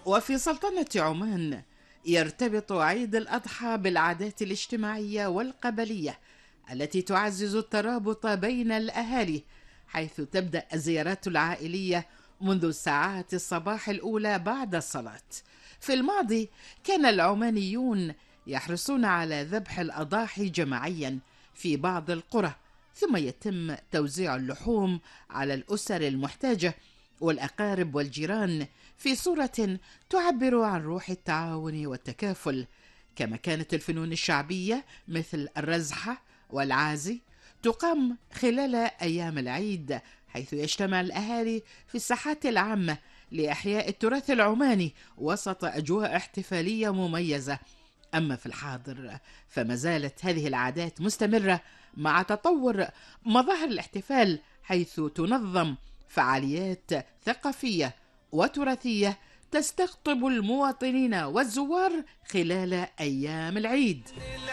وفي سلطنة عمان يرتبط عيد الأضحى بالعادات الاجتماعية والقبلية التي تعزز الترابط بين الأهالي، حيث تبدأ الزيارات العائلية منذ ساعات الصباح الأولى بعد الصلاة. في الماضي كان العمانيون يحرصون على ذبح الأضاحي جماعيا في بعض القرى، ثم يتم توزيع اللحوم على الأسر المحتاجة والأقارب والجيران في صورة تعبر عن روح التعاون والتكافل. كما كانت الفنون الشعبية مثل الرزحة والعازي تقام خلال أيام العيد، حيث يجتمع الأهالي في الساحات العامة لإحياء التراث العماني وسط أجواء احتفالية مميزة. أما في الحاضر فما زالت هذه العادات مستمرة مع تطور مظاهر الاحتفال، حيث تنظم فعاليات ثقافية وتراثية تستقطب المواطنين والزوار خلال أيام العيد.